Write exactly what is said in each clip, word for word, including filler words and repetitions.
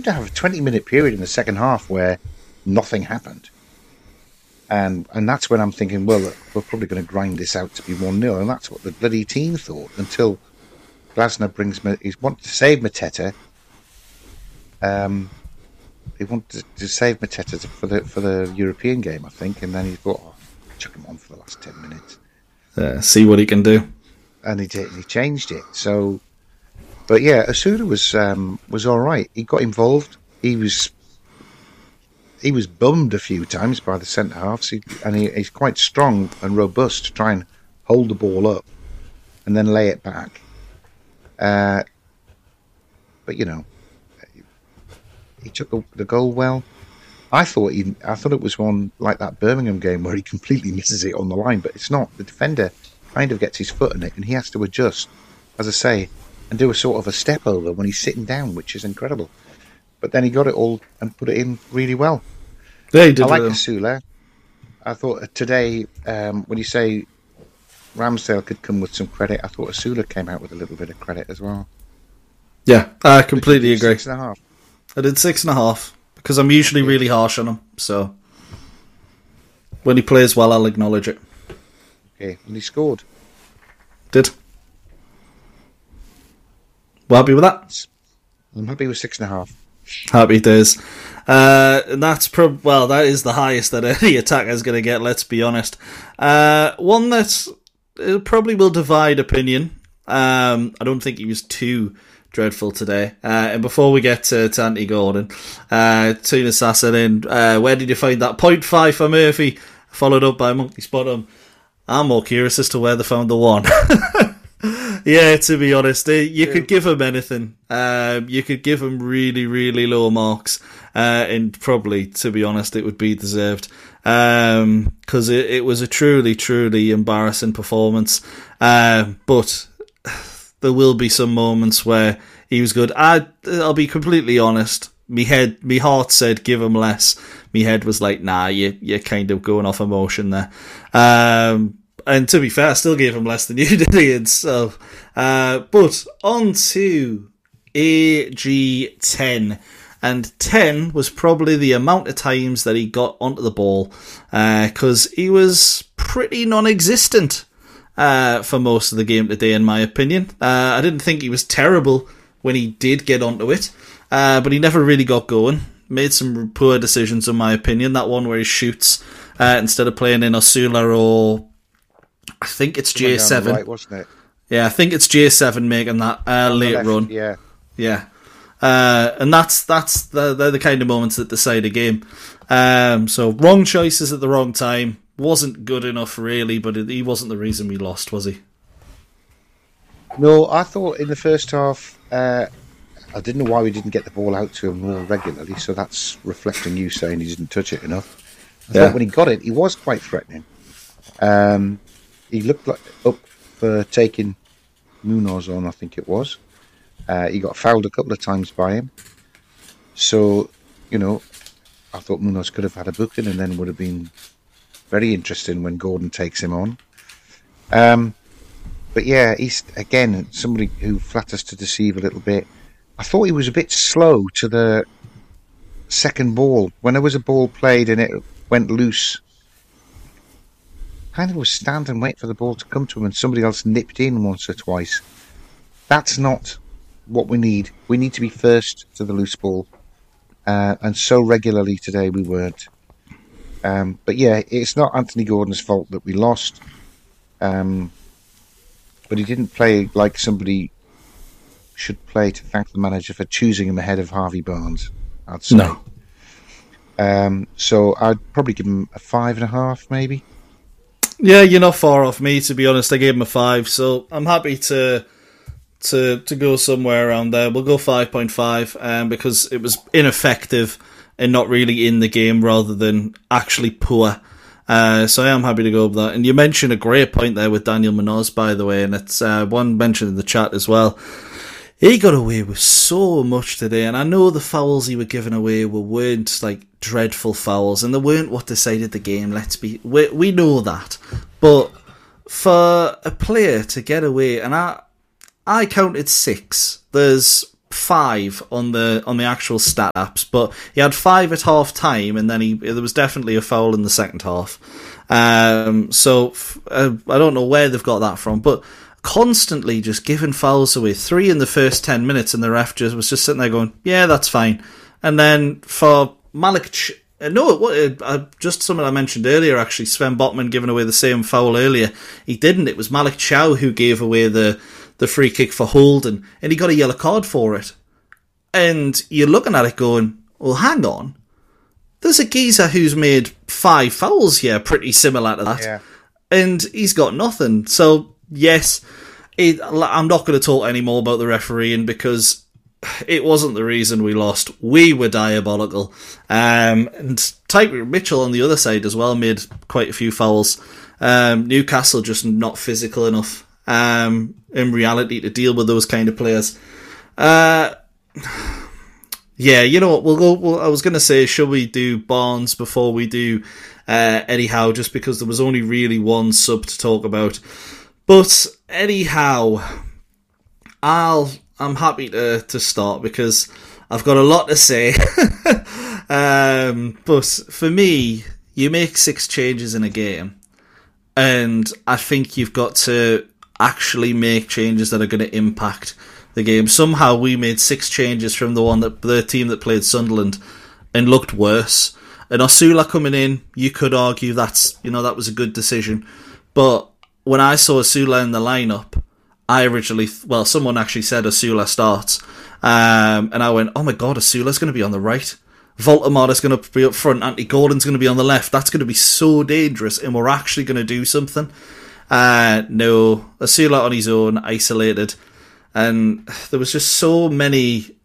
seemed to have a twenty-minute period in the second half where nothing happened. And and that's when I'm thinking, well, we're probably going to grind this out to be one nil, and that's what the bloody team thought, until Glasner brings... He wanted to save Mateta. Um, he wanted to save Mateta for the, for the European game, I think, and then he thought, oh, chuck him on for the last ten minutes. Uh, see what he can do. And he did, he changed it. So, but yeah, Osuna was um, was all right. He got involved. He was he was bummed a few times by the centre halves, he, and he, he's quite strong and robust to try and hold the ball up and then lay it back. Uh, but you know, he took the, the goal well. I thought he, I thought it was one like that Birmingham game where he completely misses it on the line, but it's not. The defender kind of gets his foot in it, and he has to adjust, as I say, and do a sort of a step over when he's sitting down, which is incredible. But then he got it all and put it in really well. Yeah, he did. I like well. Osula. I thought today, um, when you say Ramsdale could come with some credit, I thought Osula came out with a little bit of credit as well. Yeah, I completely agree. Six and a half. I did six and a half because I'm usually really harsh on him. So when he plays well, I'll acknowledge it. Okay, and he scored. Did. Well, happy with that? I'm happy with six and a half. Happy days. Uh, and that's prob- well, that is the highest that any attacker is going to get. Let's be honest. Uh, one that uh, probably will divide opinion. Um, I don't think he was too dreadful today. Uh, and before we get to, to Anthony Gordon, uh, Tuna Sasson, uh, where did you find that point five for Murphy? Followed up by Monkey Spottum. I'm more curious as to where they found the one. Yeah, to be honest, you yeah. could give him anything. Um, you could give him really, really low marks, uh, and probably, to be honest, it would be deserved. Um, because it, it was a truly, truly embarrassing performance. Uh, but there will be some moments where he was good. I, I'll be completely honest. Me head, me heart said give him less. Me head was like, nah, you, you're kind of going off emotion there. Um, and to be fair, I still gave him less than you did, Ian. So, uh, but on to A G ten. And ten was probably the amount of times that he got onto the ball, because uh, he was pretty non-existent uh, for most of the game today, in my opinion. Uh, I didn't think he was terrible when he did get onto it, uh, but he never really got going. Made some poor decisions, in my opinion. That one where he shoots uh, instead of playing in Osula, or I think it's J seven. Right, wasn't it? Yeah, I think it's J seven making that uh, late left, run. Yeah, yeah. Uh, and that's that's the, they're the kind of moments that decide a game. Um, so wrong choices at the wrong time. Wasn't good enough, really, but he wasn't the reason we lost, was he? No, I thought in the first half, uh, I didn't know why we didn't get the ball out to him more regularly, so that's reflecting you saying he didn't touch it enough. I Yeah. thought when he got it, he was quite threatening. Um, he looked like up for taking Munoz on, I think it was. Uh, he got fouled a couple of times by him. So, you know, I thought Munoz could have had a booking and then would have been very interesting when Gordon takes him on. Um, but yeah, he's, again, somebody who flatters to deceive a little bit. I thought he was a bit slow to the second ball. When there was a ball played and it went loose, kind of was stand and wait for the ball to come to him and somebody else nipped in once or twice. That's not what we need. We need to be first to the loose ball, uh, and so regularly today we weren't. Um, but yeah, it's not Anthony Gordon's fault that we lost, um, but he didn't play like somebody should play to thank the manager for choosing him ahead of Harvey Barnes, I'd say. No. Um, so I'd probably give him a five and a half, maybe. Yeah, you're not far off me, to be honest. I gave him a five, so I'm happy to to to go somewhere around there. We'll go five point five, um, because it was ineffective and not really in the game rather than actually poor. Uh, so I am happy to go with that. And you mentioned a great point there with Daniel Munoz, by the way, and it's uh, one mentioned in the chat as well. He got away with so much today, and I know the fouls he were giving away were, weren't like dreadful fouls, and they weren't what decided the game. Let's be, we, we know that, but for a player to get away, and I, I counted six. There's five on the on the actual stat apps, but he had five at half time, and then he there was definitely a foul in the second half. Um, so uh, I don't know where they've got that from, but constantly just giving fouls away. Three in the first ten minutes, and the ref just was just sitting there going, "Yeah, that's fine." And then for Malik, Ch- uh, no, what uh, just something I mentioned earlier. Actually, Sven Botman giving away the same foul earlier. He didn't. It was Malik Chow who gave away the the free kick for Holden, and he got a yellow card for it. And you're looking at it going, well, hang on. There's a geezer who's made five fouls here, pretty similar to that. Yeah. And he's got nothing. So, yes, it, I'm not going to talk any more about the refereeing because it wasn't the reason we lost. We were diabolical. Um, and Tyreek Mitchell on the other side as well made quite a few fouls. Um, Newcastle just not physical enough um, in reality to deal with those kind of players. Uh... Yeah, you know what? We'll go. Well, I was going to say, should we do Barnes before we do uh, Eddie Howe? Just because there was only really one sub to talk about. But Eddie Howe, I'll. I'm happy to to start because I've got a lot to say. um, but for me, you make six changes in a game, and I think you've got to actually make changes that are going to impact the game. Somehow we made six changes from the one that the team that played Sunderland and looked worse. And Osula coming in, you could argue that's, you know, that was a good decision. But when I saw Osula in the lineup, I originally, well, someone actually said Osula starts, um, and I went, oh my god, Osula's going to be on the right. Voltemada's going to be up front. Anthony Gordon's going to be on the left. That's going to be so dangerous, and we're actually going to do something. Uh, no, Osula on his own, isolated. And there was just so many,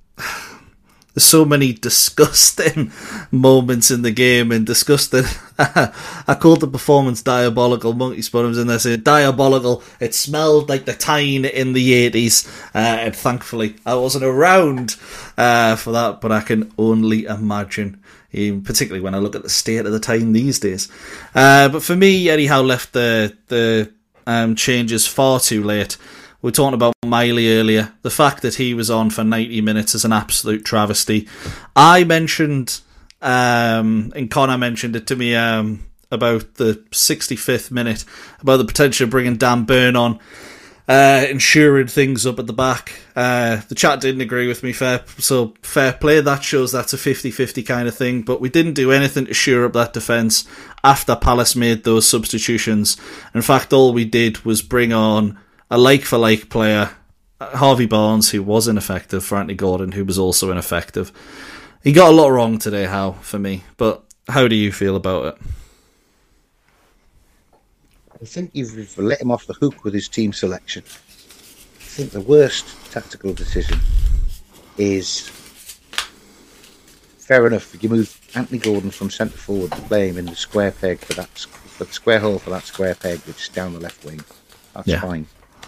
so many disgusting moments in the game, and disgusting. I called the performance diabolical. Monkey Spotham's in there saying diabolical. It smelled like the Tyne in the eighties, uh, and thankfully I wasn't around uh, for that. But I can only imagine, even particularly when I look at the state of the Tyne these days. Uh, but for me, Eddie Howe left the the um, changes far too late. We were talking about Miley earlier. The fact that he was on for ninety minutes is an absolute travesty. I mentioned, um, and Connor mentioned it to me um, about the sixty-fifth minute, about the potential of bringing Dan Burn on, uh, ensuring things up at the back. Uh, the chat didn't agree with me, fair, so fair play. That shows that's a fifty-fifty kind of thing, but we didn't do anything to shore up that defence after Palace made those substitutions. In fact, all we did was bring on a like-for-like player, Harvey Barnes, who was ineffective, for Anthony Gordon, who was also ineffective. He got a lot wrong today, Howe, for me. But how do you feel about it? I think you've let him off the hook with his team selection. I think the worst tactical decision is, fair enough, you move Anthony Gordon from centre forward to play him in the square peg for that for the square hole for that square peg, which is down the left wing. That's yeah. fine.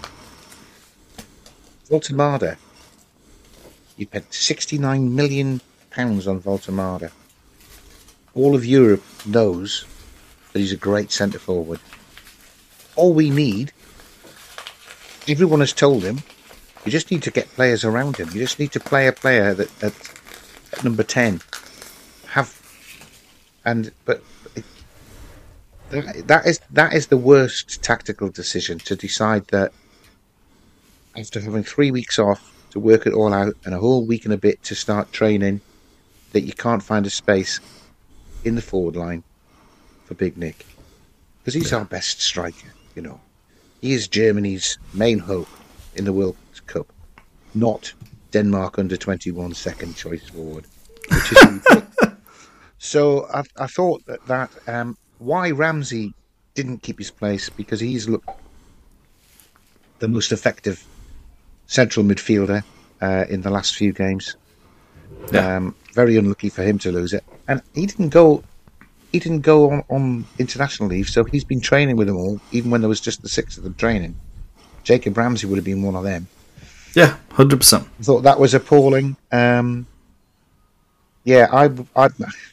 Voltemada, you spent sixty-nine million pounds on Voltemada. All of Europe knows that he's a great centre forward. All we need, everyone has told him, you just need to get players around him. You just need to play a player that at, at number ten. Have and but it, that, that is that is the worst tactical decision, to decide that after having three weeks off to work it all out and a whole week and a bit to start training, that you can't find a space in the forward line for Big Nick. Because he's yeah. our best striker, you know. He is Germany's main hope in the World Cup, not Denmark under twenty-one second choice forward, which is So I, I thought that, that um, why Ramsey didn't keep his place, because he's looked the most effective central midfielder uh, in the last few games. Yeah. Um, very unlucky for him to lose it, and he didn't go. He didn't go on, on international leave, so he's been training with them all, even when there was just the six of them training. Jacob Ramsey would have been one of them. Yeah, one hundred percent. I thought that was appalling. Um, yeah, I, I.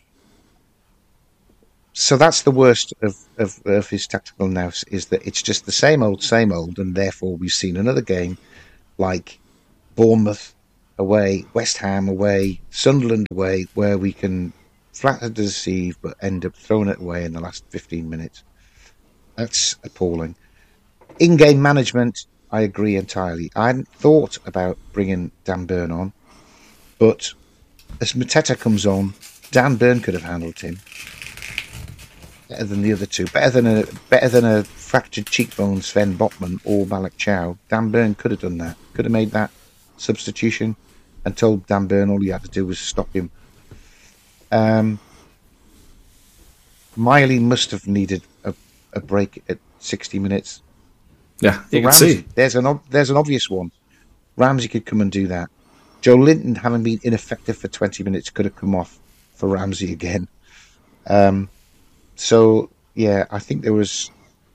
So that's the worst of, of, of his tactical nous, is that it's just the same old, same old, and therefore we've seen another game like Bournemouth away, West Ham away, Sunderland away, where we can flatter deceive but end up throwing it away in the last fifteen minutes. That's appalling. In-game management, I agree entirely. I hadn't thought about bringing Dan Burn on, but as Mateta comes on, Dan Burn could have handled him better than the other two. Better than a better than a fractured cheekbone Sven Botman or Malik Chow. Dan Burn could have done that. Could have made that substitution and told Dan Burn all he had to do was stop him. Um, Miley must have needed a, a break at sixty minutes. Yeah, you can Ramsey, see. There's an there's an obvious one. Ramsey could come and do that. Joe Linton, having been ineffective for twenty minutes, could have come off for Ramsey again. Um, so yeah, I think there was,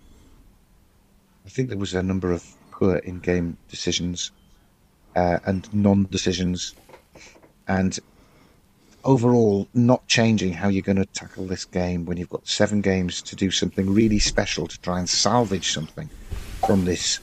I think there was a number of poor in-game decisions uh, and non-decisions, and overall not changing how you're going to tackle this game when you've got seven games to do something really special to try and salvage something from this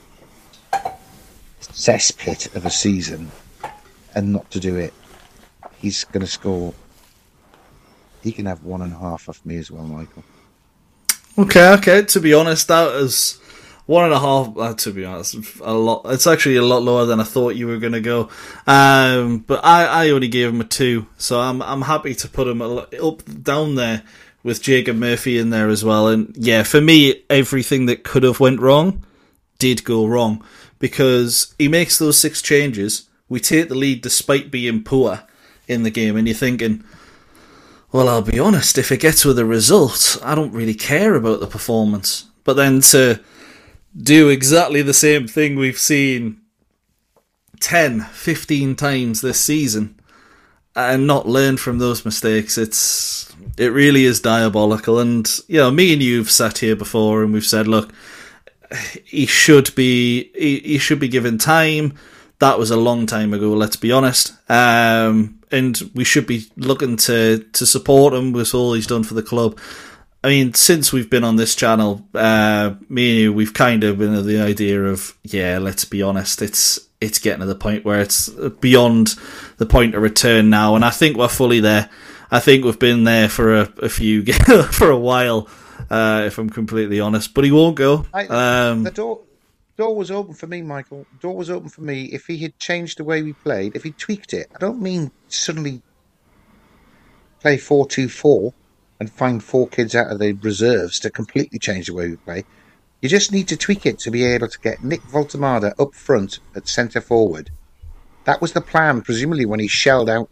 cesspit of a season, and not to do it. He's going to score. He can have one and a half off me as well, Michael. Okay, okay. To be honest, that is one and a half. Uh, to be honest, a lot. It's actually a lot lower than I thought you were going to go. Um, but I, I only gave him a two, so I'm I'm happy to put him up down there with Jacob Murphy in there as well. And yeah, for me, everything that could have went wrong did go wrong, because he makes those six changes. We take the lead despite being poor in the game, and you're thinking, well, I'll be honest, if it gets with a result, I don't really care about the performance. But then to do exactly the same thing we've seen ten, fifteen times this season and not learn from those mistakes, it's it really is diabolical. And, you know, me and you have sat here before and we've said, look, he should be he, he should be given time. That was a long time ago, let's be honest. Um, and we should be looking to, to support him with all he's done for the club. I mean, since we've been on this channel, uh, me and you, we've kind of been of the idea of, yeah, let's be honest, it's it's getting to the point where it's beyond the point of return now, and I think we're fully there. I think we've been there for a, a few for a while, uh, if I'm completely honest. But he won't go. I, Um, the door door was open for me, Michael. Door was open for me. If he had changed the way we played, if he tweaked it, I don't mean suddenly play four two four and find four kids out of the reserves to completely change the way we play. You just need to tweak it to be able to get Nick Voltemada up front at centre forward. That was the plan, presumably, when he shelled out.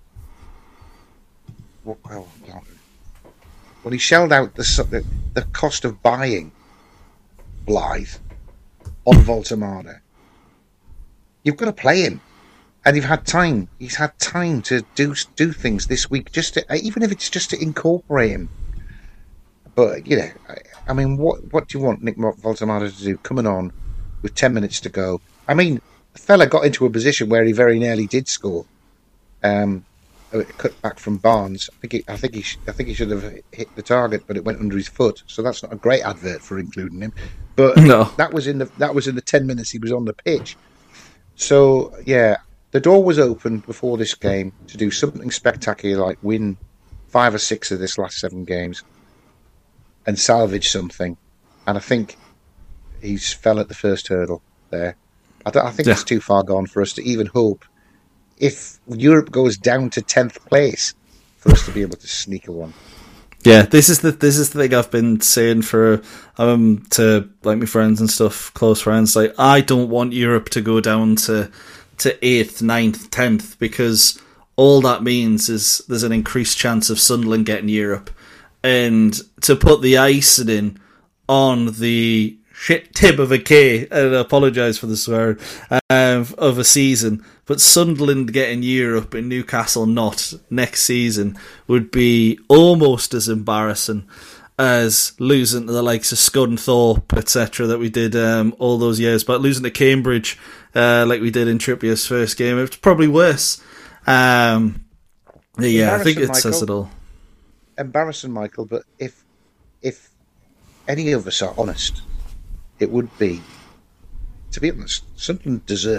Well, when he shelled out the the, the cost of buying Blythe on Voltemada. You've got to play him, and you've had time. He's had time to do do things this week, just to, even if it's just to incorporate him. But you know, I, I mean, what what do you want Nick Voltemada to do? Coming on with ten minutes to go. I mean, the fella got into a position where he very nearly did score. Um, a cut back from Barnes. I think he, I think he, sh- I think he should have hit the target, but it went under his foot. So that's not a great advert for including him. But No. that was in the that was in the ten minutes he was on the pitch. So yeah, the door was open before this game to do something spectacular, like win five or six of this last seven games and salvage something. And I think he's fell at the first hurdle there. I, don't, I think Yeah. it's too far gone for us to even hope, if Europe goes down to tenth place, for us to be able to sneak a one. Yeah, this is the this is the thing I've been saying for um to like my friends and stuff, close friends. Like, I don't want Europe to go down to to eighth, ninth, tenth, because all that means is there's an increased chance of Sunderland getting Europe, and to put the icing on the shit tip of a K, and I apologise for the swear, um, of a season, but Sunderland getting Europe and Newcastle not next season would be almost as embarrassing as losing to the likes of Scunthorpe, et cetera, that we did um, all those years. But losing to Cambridge, uh, like we did in Trippier's first game, it's probably worse. Um, yeah, I think it Michael. says it all. Embarrassing, Michael, but if if any of us are honest, it would be, to be honest, Sunderland deserve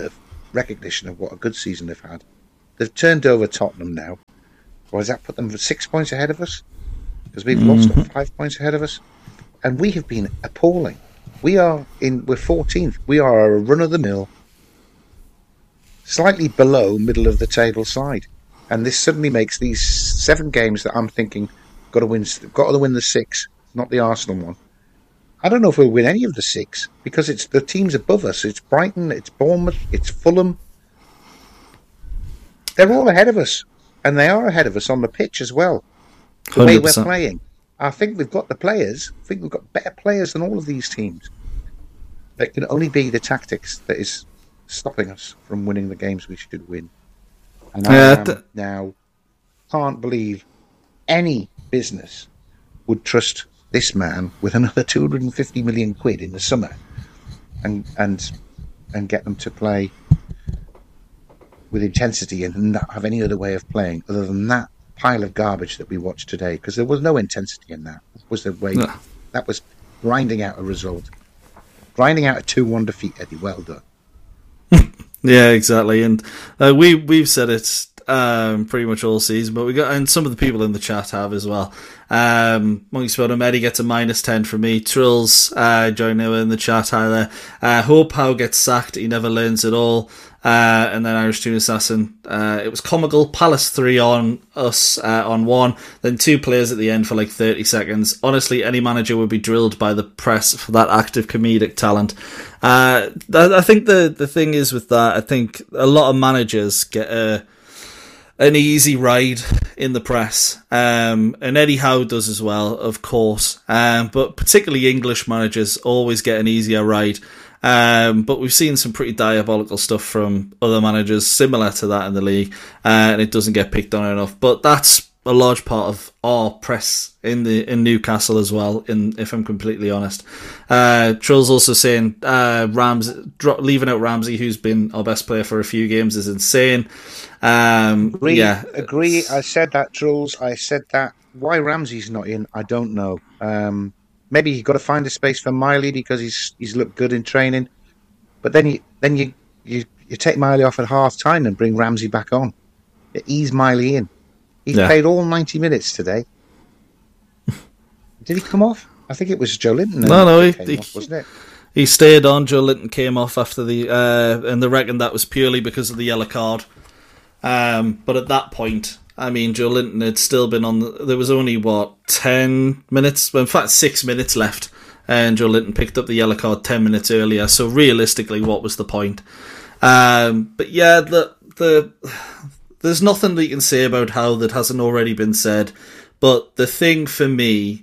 recognition of what a good season they've had. They've turned over Tottenham now. Or does that put them six points ahead of us? Because we've mm-hmm. lost five points ahead of us. And we have been appalling. We are in, we're fourteenth. We are a run-of-the-mill, slightly below middle of the table side. And this suddenly makes these seven games that I'm thinking, got to win, got to win the six, not the Arsenal one. I don't know if we'll win any of the six, because it's the teams above us. It's Brighton, it's Bournemouth, it's Fulham. They're all ahead of us. And they are ahead of us on the pitch as well. The way we're playing. I think we've got the players. I think we've got better players than all of these teams. It can only be the tactics that is stopping us from winning the games we should win. And I yeah, am th- now can't believe any business would trust this man with another two hundred fifty million quid in the summer and and and get them to play with intensity and not have any other way of playing other than that pile of garbage that we watched today, because there was no intensity in that. That was the way no. That was grinding out a result, grinding out a two one defeat. Eddie, well done. Yeah, exactly, and uh, we we've said it um, pretty much all season, but we got, and some of the people in the chat have as well. Um, Monkey Spottum, Eddie gets a minus ten from me. Trills uh, joining in the chat. Hi there. Uh, Hope Howe gets sacked. He never learns at all. Uh, and then Irish Tune Assassin. Uh, it was comical. Palace three on us uh, on one. Then two players at the end for like thirty seconds. Honestly, any manager would be drilled by the press for that active comedic talent. Uh, I think the, the thing is with that, I think a lot of managers get a, an easy ride in the press. Um, and Eddie Howe does as well, of course. Um, but particularly English managers always get an easier ride. Um, but we've seen some pretty diabolical stuff from other managers similar to that in the league, uh, and it doesn't get picked on enough. But that's a large part of our press in the in Newcastle as well. In if I'm completely honest, uh, Trill's also saying uh, Rams dro- leaving out Ramsey, who's been our best player for a few games, is insane. Um, agree, yeah, agree. I said that, Trulls. I said that. Why Ramsey's not in, I don't know. Um, Maybe you've got to find a space for Miley because he's he's looked good in training, but then you then you you, you take Miley off at half time and bring Ramsey back on. You ease Miley in. He's yeah. played all ninety minutes today. Did he come off? I think it was Joe Linton. No, no, he, he off, wasn't it? He stayed on. Joe Linton came off after the, uh, and they reckon that was purely because of the yellow card. Um, but at that point, I mean, Joe Linton had still been on. The, there was only what ten minutes, well, in fact, six minutes left, and Joe Linton picked up the yellow card ten minutes earlier. So realistically, what was the point? Um, but yeah, the the there's nothing that you can say about Howe that hasn't already been said. But the thing for me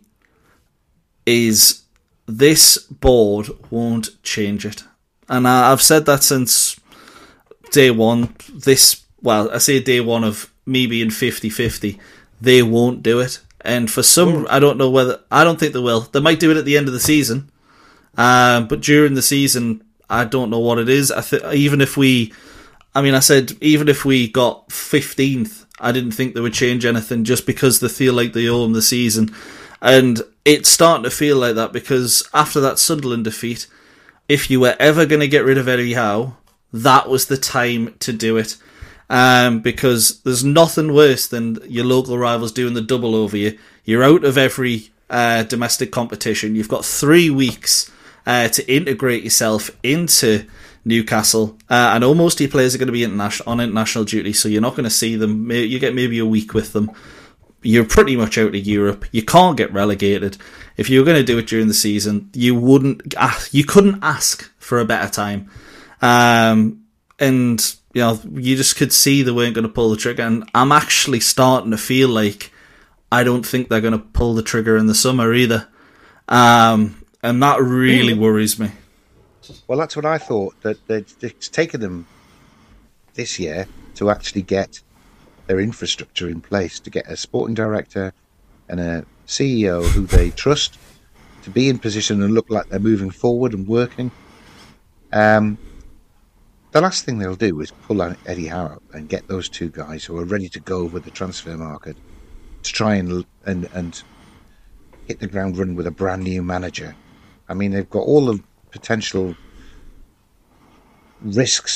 is this board won't change it, and I, I've said that since day one. This well, I say day one of me being fifty-fifty, they won't do it. And for some, I don't know whether, I don't think they will. They might do it at the end of the season. Um, but during the season, I don't know what it is. I th- even if we, I mean, I said, even if we got fifteenth, I didn't think they would change anything just because they feel like they own the season. And it's starting to feel like that because after that Sunderland defeat, if you were ever going to get rid of Eddie Howe, that was the time to do it. Um, because there's nothing worse than your local rivals doing the double over you. You're out of every uh, domestic competition. You've got three weeks uh, to integrate yourself into Newcastle. Uh, I know most of your players are going to be international, on international duty, so you're not going to see them. You get maybe a week with them. You're pretty much out of Europe. You can't get relegated. If you were going to do it during the season, you wouldn't. Uh, you couldn't ask for a better time. Um, and you know, you just could see they weren't going to pull the trigger. And I'm actually starting to feel like I don't think they're going to pull the trigger in the summer either. Um, and that really worries me. Well, that's what I thought. That it's taken them this year to actually get their infrastructure in place, to get a sporting director and a C E O who they trust to be in position and look like they're moving forward and working. Um, the last thing they'll do is pull out Eddie Howe up and get those two guys who are ready to go with the transfer market to try and and and hit the ground running with a brand new manager. I mean, they've got all the potential risks of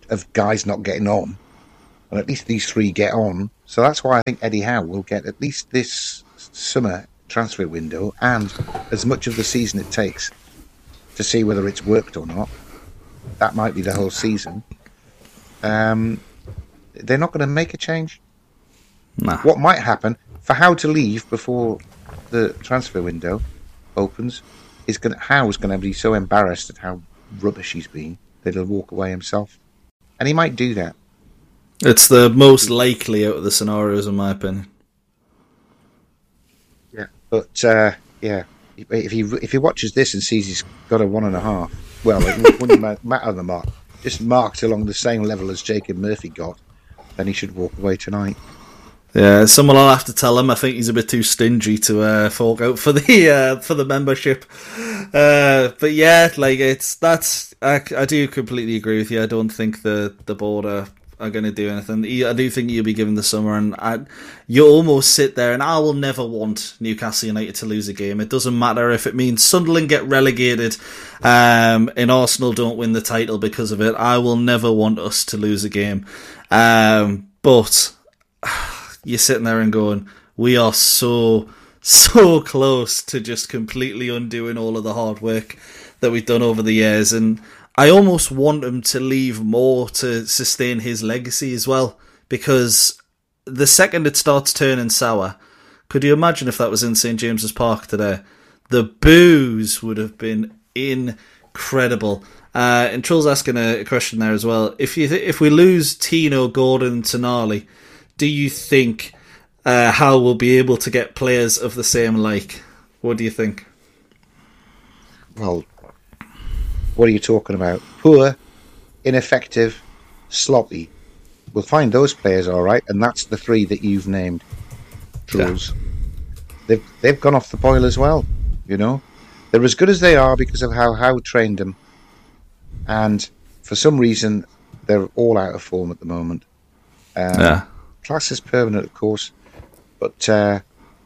of guys not getting on, and at least these three get on. So that's why I think Eddie Howe will get at least this summer transfer window and as much of the season it takes to see whether it's worked or not. That might be the whole season. Um, they're not going to make a change. Nah. What might happen for Howe to leave before the transfer window opens is going to, Howe's going to be so embarrassed at how rubbish he's been that he'll walk away himself, and he might do that. It's the most likely out of the scenarios, in my opinion. Yeah, but uh, yeah, if he if he watches this and sees he's got a one and a half, well, it wouldn't matter the mark. Just marked along the same level as Jacob Murphy got, then he should walk away tonight. Yeah, someone will have to tell him. I think he's a bit too stingy to uh, fork out for the uh, for the membership. Uh, but yeah, like it's that's I, I do completely agree with you. I don't think the the board are, are going to do anything. I do think you'll be given the summer, and I, you almost sit there. And I will never want Newcastle United to lose a game. It doesn't matter if it means Sunderland get relegated, um, and Arsenal don't win the title because of it. I will never want us to lose a game, um, but. You're sitting there and going, we are so, so close to just completely undoing all of the hard work that we've done over the years. And I almost want him to leave more to sustain his legacy as well. Because the second it starts turning sour, could you imagine if that was in St James's Park today? The boos would have been incredible. Uh, and Trill's asking a question there as well. If you th- if we lose Tino, Gordon, and Tonali, do you think uh, Howe will be able to get players of the same like? What do you think? Well, what are you talking about? Poor, ineffective, sloppy. We'll find those players all right, and that's the three that you've named, Truls. Yeah. They've, they've gone off the boil as well, you know. They're as good as they are because of how Howe trained them. And for some reason, they're all out of form at the moment. Um, yeah. Class is permanent, of course, but uh,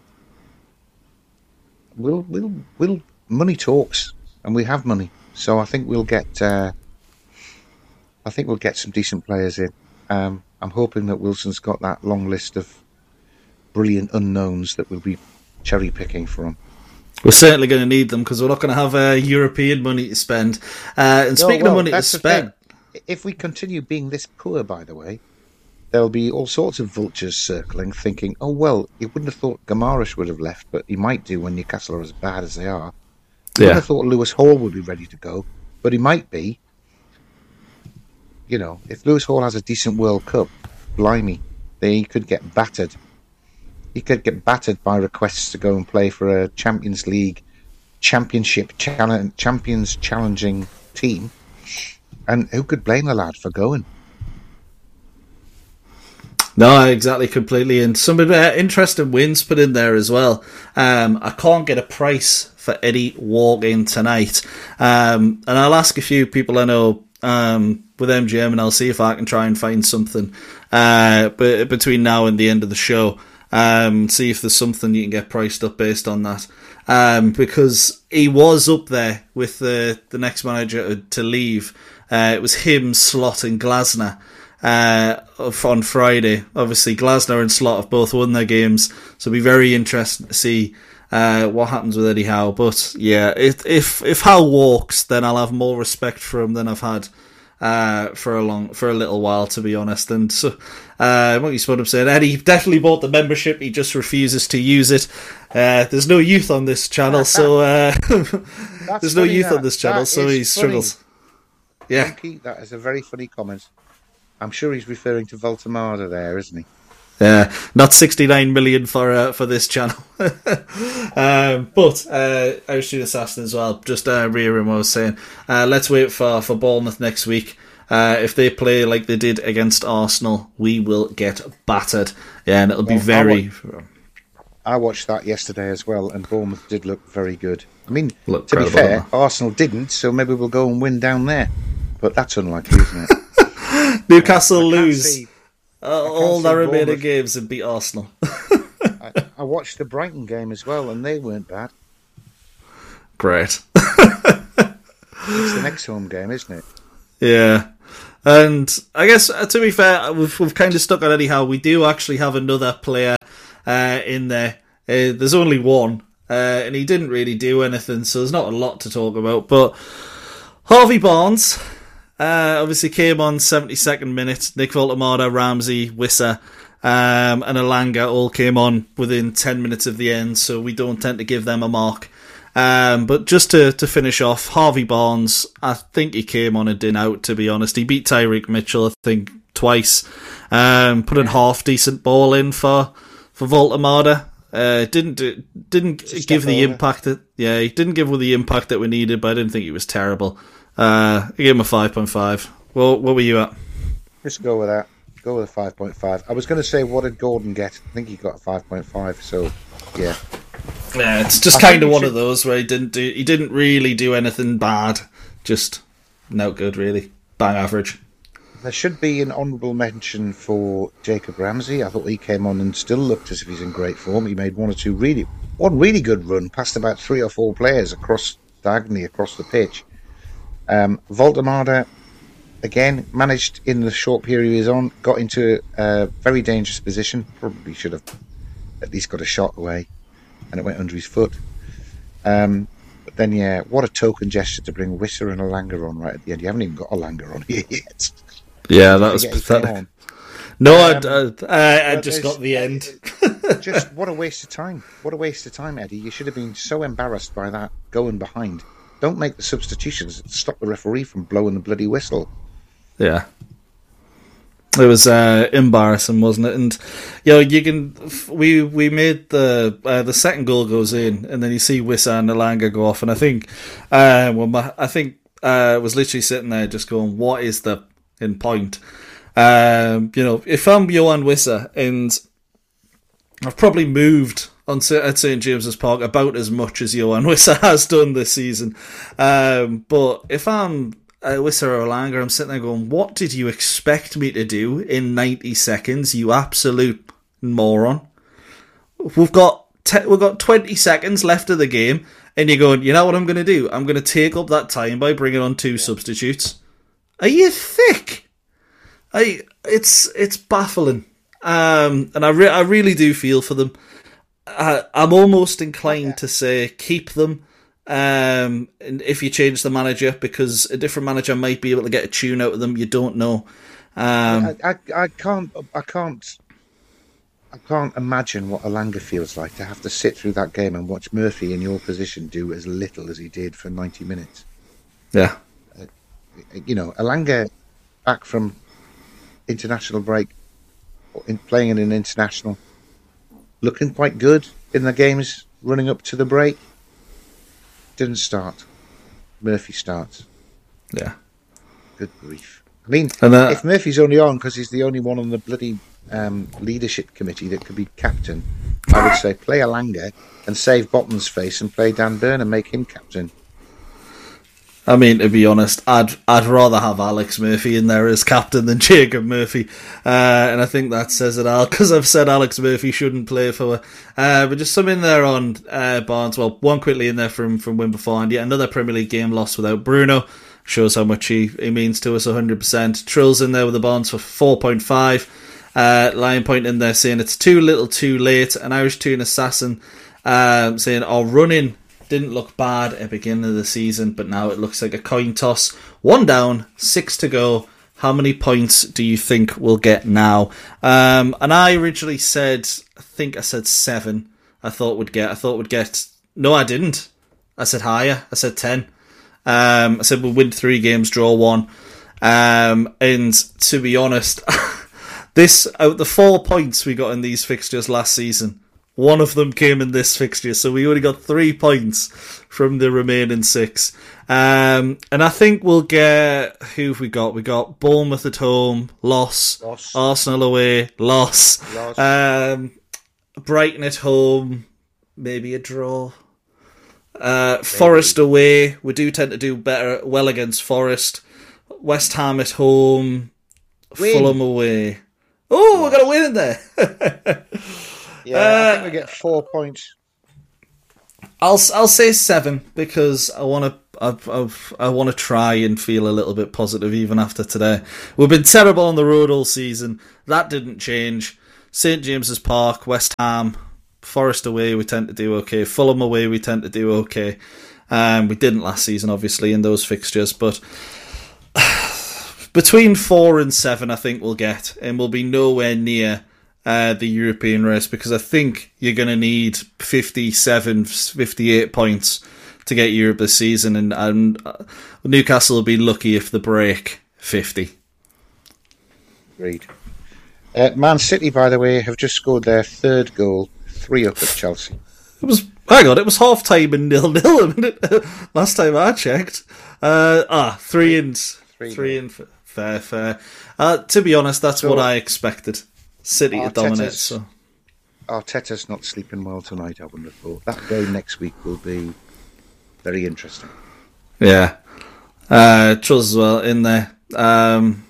we'll, we'll, we'll, money talks, and we have money. So I think we'll get, uh, I think we'll get some decent players in. Um, I'm hoping that Wilson's got that long list of brilliant unknowns that we'll be cherry picking from. We're certainly going to need them because we're not going to have uh, European money to spend. Uh, and no, speaking well, of money to spend, if we continue being this poor, by the way. There'll be all sorts of vultures circling, thinking, oh, well, you wouldn't have thought Gamarish would have left, but he might do when Newcastle are as bad as they are. You yeah. wouldn't have thought Lewis Hall would be ready to go, but he might be. You know, if Lewis Hall has a decent World Cup, blimey, then he could get battered. He could get battered by requests to go and play for a Champions League, Championship, challenge, Champions challenging team. And who could blame the lad for going? No, exactly, completely. And some uh, interesting wins put in there as well. Um, I can't get a price for Eddie walking tonight. Um, and I'll ask a few people I know um, with M G M, and I'll see if I can try and find something uh, b- between now and the end of the show. Um, see if there's something you can get priced up based on that. Um, because he was up there with the, the next manager to leave. Uh, it was him, Slot, and Glasner. Uh, on Friday. Obviously, Glasner and Slot have both won their games, so it'll be very interesting to see uh, what happens with Eddie Howe. But yeah, if if if Howe walks, then I'll have more respect for him than I've had uh, for a long for a little while, to be honest. And so, uh, Monkey Spudham said Eddie definitely bought the membership. He just refuses to use it. Uh, there's no youth on this channel, so uh, there's no youth that. on this channel, so he struggles. Funny. Yeah, Monkey, that is a very funny comment. I'm sure he's referring to Voltamada there, isn't he? Yeah, uh, not sixty-nine million for uh, for this channel. um, but uh, I was shooting Assassin as well. Just uh, reiterating what I was saying. Uh, let's wait for, for Bournemouth next week. Uh, if they play like they did against Arsenal, we will get battered. Yeah, and it'll well, be very... I, wa- I watched that yesterday as well, and Bournemouth did look very good. I mean, look to be fair, Arsenal didn't, so maybe we'll go and win down there. But that's unlikely, isn't it? Newcastle uh, lose see, uh, all their remaining games and beat Arsenal. I, I watched the Brighton game as well, and they weren't bad. Great. It's the next home game, isn't it? Yeah. And I guess, uh, to be fair, we've, we've kind of stuck on anyhow. We do actually have another player uh, in there. Uh, there's only one, uh, and he didn't really do anything, so there's not a lot to talk about. But Harvey Barnes uh, obviously came on seventy-second minute. Nick Voltemada, Ramsey, Wissa, um, and Alanga all came on within ten minutes of the end, so we don't tend to give them a mark. Um, but just to, to finish off, Harvey Barnes, I think he came on and didn't out, to be honest. He beat Tyreek Mitchell, I think, twice. Um, put in half decent ball in for for Voltemada. Uh, didn't didn't give the over. impact that yeah he didn't give the impact that we needed, but I didn't think he was terrible. Uh, I gave him a five point five. Well, what were you at? Just go with that. Go with a five point five. I was going to say, what did Gordon get? I think he got a five point five. So yeah. Yeah, it's just kind of one should... of those where he didn't do. He didn't really do anything bad. Just no good, really. Bang average. There should be an honourable mention for Jacob Ramsey. I thought he came on and still looked as if he's in great form. He made one or two really, one really good run past about three or four players across diagonally across the pitch. Um, Voltemada, again, managed in the short period he was on, got into a very dangerous position. Probably should have at least got a shot away. And it went under his foot. Um, but then, yeah, what a token gesture to bring Wissa and Alanga on right at the end. You haven't even got Alanga on here yet. Yeah, that was pathetic. No, um, I, I, I just got the end. Just what a waste of time. What a waste of time, Eddie. You should have been so embarrassed by that going behind. Don't make the substitutions. Stop the referee from blowing the bloody whistle. Yeah. It was uh, embarrassing, wasn't it? And you know, you can we we made the uh, the second goal goes in, and then you see Wissa and Alanga go off, and I think uh, well, my, I think uh, was literally sitting there just going, "What is the in point?" Um, you know, if I'm Johan Wissa, and I've probably moved on at Saint James's Park about as much as Johan Wissa has done this season, um, but if I'm Uh, Wissa or Alanga, I'm sitting there going, what did you expect me to do in ninety seconds, you absolute moron? We've got te- we've got twenty seconds left of the game, and you're going, you know what I'm going to do? I'm going to take up that time by bringing on two substitutes. Are you thick? I it's it's baffling, um, and I re- I really do feel for them. I, I'm almost inclined to say keep them. Um, and if you change the manager, because a different manager might be able to get a tune out of them, you don't know. Um, I, I, I can't, I can't, I can't imagine what Alanga feels like to have to sit through that game and watch Murphy in your position do as little as he did for ninety minutes. Yeah, uh, you know, Alanga back from international break, in playing in an international, looking quite good in the games running up to the break. Didn't start. Murphy starts. Yeah. Good grief. I mean, and, uh, if Murphy's only on because he's the only one on the bloody um, leadership committee that could be captain, I would say play Alanga and save Botman's face and play Dan Burn and make him captain. I mean, to be honest, I'd I'd rather have Alex Murphy in there as captain than Jacob Murphy, uh, and I think that says it all, because I've said Alex Murphy shouldn't play for uh, but just some in there on uh, Barnes. Well, one quickly in there from, from win beforehand. Yet another Premier League game lost without Bruno. Shows how much he, he means to us, one hundred percent. Trill's in there with the Barnes for four point five. Uh, Lion Point in there saying it's too little too late. An Irish Toon Assassin um, saying, our running didn't look bad at the beginning of the season, but now it looks like a coin toss. One down, six to go. How many points do you think we'll get now? Um, and I originally said, I think I said seven. I thought we'd get. I thought we'd get. No, I didn't. I said higher. I said ten. Um, I said we'll win three games, draw one. Um, and to be honest, this out the four points we got in these fixtures last season, one of them came in this fixture, so we only got three points from the remaining six. Um, and I think we'll get... Who have we got? We got Bournemouth at home, loss. Loss. Arsenal away, loss. Loss. Um, Brighton at home, maybe a draw. Uh, Forest away, we do tend to do better, well against Forest. West Ham at home, Win. Fulham away. Oh, we got a win in there. Yeah, uh, I think we get four points. I'll I'll say seven because I want to I've, I've, I want to try and feel a little bit positive even after today. We've been terrible on the road all season. That didn't change. Saint James's Park, West Ham, Forest away, we tend to do okay. Fulham away, we tend to do okay. Um, we didn't last season, obviously, in those fixtures, but between four and seven, I think we'll get, and we'll be nowhere near uh, the European race, because I think you're going to need fifty-seven, fifty-eight points to get Europe this season, and, and uh, Newcastle will be lucky if they break fifty. Agreed. Uh, Man City, by the way, have just scored their third goal, three up at Chelsea. It was, hang on, it was half time and nil nil a minute. Last time I checked. Uh, ah, three in, three, three in, fair, fair. Uh, to be honest, that's so, what I expected. City Arteta's, to dominate. So Arteta's not sleeping well tonight, I wouldn't have thought. That game next week will be very interesting. Yeah. Uh, Truz as well in there. Um,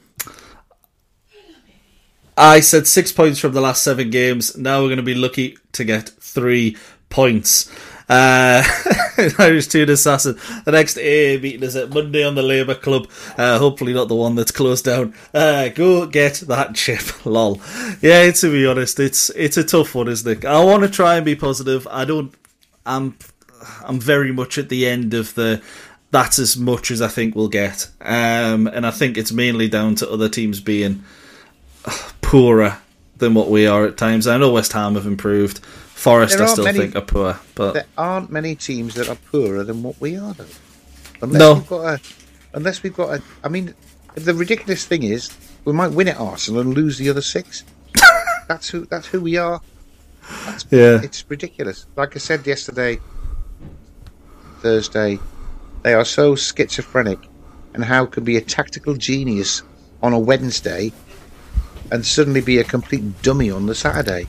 I said six points from the last seven games. Now we're going to be lucky to get three points. Uh, Irish Tune Assassin. The next A A meeting is at Monday on the Labour Club. Uh, hopefully not the one that's closed down. Uh, go get that chip. Lol. Yeah, to be honest, it's it's a tough one, isn't it? I want to try and be positive. I don't. I'm. I'm very much at the end of the. That's as much as I think we'll get, um, and I think it's mainly down to other teams being poorer than what we are at times. I know West Ham have improved. Forest, I still many, think, are poor. But there aren't many teams that are poorer than what we are, though. Unless no. We've got a, unless we've got a... I mean, the ridiculous thing is, we might win at Arsenal and lose the other six. That's who That's who we are. That's, yeah. It's ridiculous. Like I said yesterday, Thursday, they are so schizophrenic, and how can be a tactical genius on a Wednesday and suddenly be a complete dummy on the Saturday?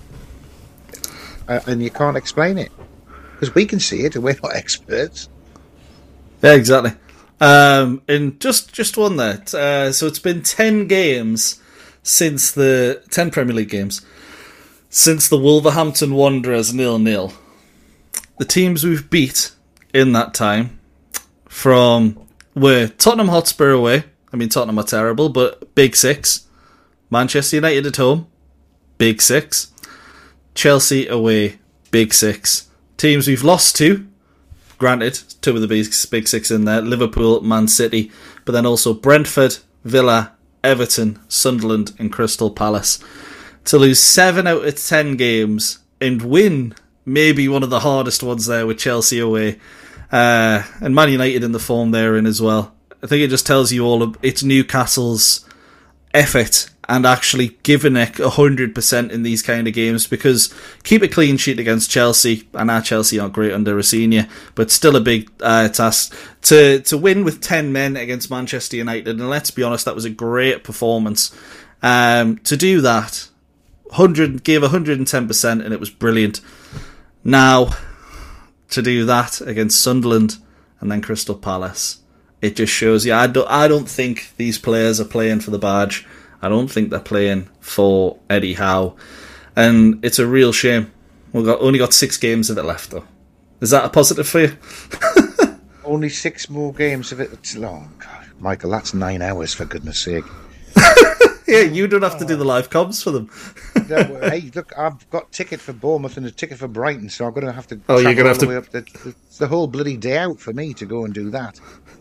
Uh, and you can't explain it, because we can see it and we're not experts. Yeah, exactly. Um, and just just one there. Uh, so it's been ten games since the ten Premier League games since the Wolverhampton Wanderers nil nil. The teams we've beat in that time from were Tottenham Hotspur away. I mean, Tottenham are terrible, but big six. Manchester United at home, big six. Chelsea away, big six. Teams we've lost to, granted, two of the big, big six in there, Liverpool, Man City, but then also Brentford, Villa, Everton, Sunderland and Crystal Palace. To lose seven out of ten games and win maybe one of the hardest ones there with Chelsea away, uh, and Man United in the form they're in as well. I think it just tells you all of, it's Newcastle's effort and actually giving it one hundred percent in these kind of games, because keep a clean sheet against Chelsea, and our Chelsea aren't great under Rossini, but still a big uh, task. To to win with ten men against Manchester United, and let's be honest, that was a great performance. Um, to do that, one hundred gave one hundred ten percent, and it was brilliant. Now, to do that against Sunderland and then Crystal Palace, it just shows you, I don't, I don't think these players are playing for the badge. I don't think they're playing for Eddie Howe. And it's a real shame. We've got, only got six games of it left, though. Is that a positive for you? Only six more games of it. It's long. God, Michael, that's nine hours, for goodness sake. Yeah, you don't have to do the live comms for them. No, hey, look, I've got ticket for Bournemouth and a ticket for Brighton, so I'm going to have to oh, you're going to have to... Up the, it's the whole bloody day out for me to go and do that.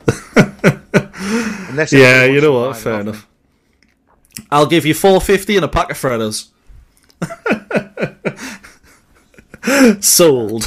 Yeah, you know what, fair enough. I'll give you four fifty and a pack of Freddos. Sold.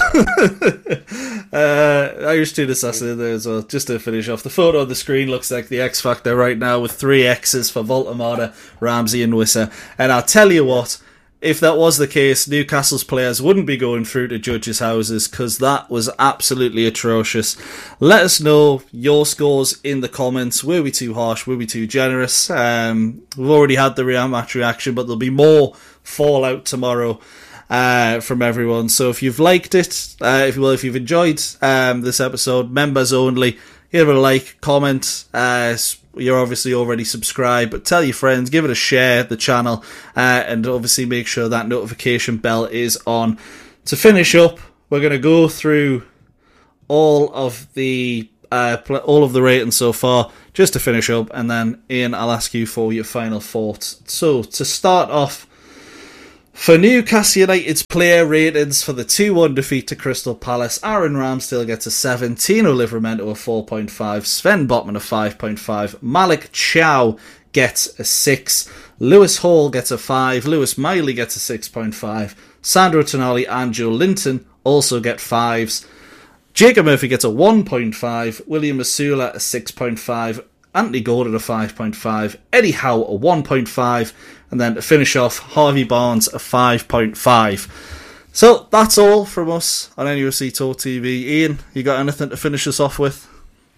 uh, Irish Tune Assassin in there as well. Just to finish off, the photo on the screen looks like the X Factor right now, with three X's for Voltamada, Ramsey and Wissa. And I'll tell you what, if that was the case, Newcastle's players wouldn't be going through to judges' houses, because that was absolutely atrocious. Let us know your scores in the comments. Were we too harsh? Were we too generous? Um, we've already had the real match reaction, but there'll be more fallout tomorrow uh, from everyone. So if you've liked it, uh, if you will, if you've enjoyed um, this episode, members only, give it a like, comment. Uh, You're obviously already subscribed, but tell your friends, give it a share, the channel, uh, and obviously make sure that notification bell is on. To finish up, we're going to go through all of the uh, all of the ratings so far, just to finish up, and then Ian, I'll ask you for your final thoughts. So, to start off, for Newcastle United's player ratings for the two one defeat to Crystal Palace, Aaron Ramsdale gets a seven, Tino Livramento a four point five, Sven Botman a five point five, Malik Chow gets a six, Lewis Hall gets a five, Lewis Miley gets a six point five, Sandro Tonali and Joe Linton also get fives, Jacob Murphy gets a one point five, William Asula a six point five, Anthony Gordon a five point five, Eddie Howe a one point five, and then to finish off, Harvey Barnes a five point five. So that's all from us on N U F C Talk T V. Ian, you got anything to finish us off with?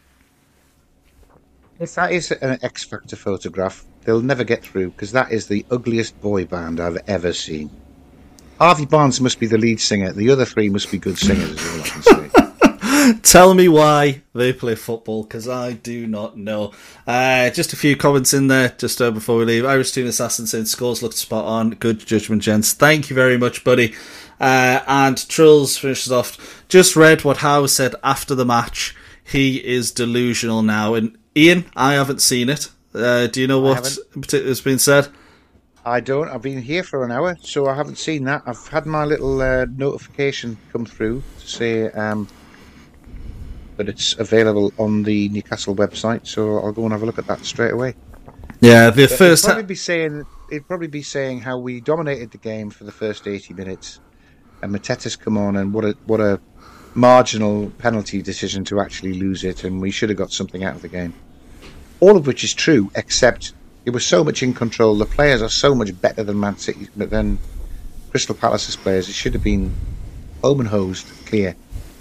If that is an X Factor photograph, they'll never get through, because that is the ugliest boy band I've ever seen. Harvey Barnes must be the lead singer. The other three must be good singers, is all I can say. Tell me why they play football, because I do not know. Uh, just a few comments in there just uh, before we leave. Irish Toon Assassin saying scores looked spot on. Good judgment, gents. Thank you very much, buddy. Uh, and Trills finishes off. Just read what Howe said after the match. He is delusional now. And Ian, I haven't seen it. Uh, do you know what has been said? I don't. I've been here for an hour, so I haven't seen that. I've had my little uh, notification come through to say um, that it's available on the Newcastle website, so I'll go and have a look at that straight away. Yeah, the but first. It'd probably be saying it'd probably be saying how we dominated the game for the first eighty minutes, and Mateta's come on, and what a what a marginal penalty decision to actually lose it, and we should have got something out of the game. All of which is true, except it was so much in control. The players are so much better than Man City, than Crystal Palace's players. It should have been home and hosed, clear.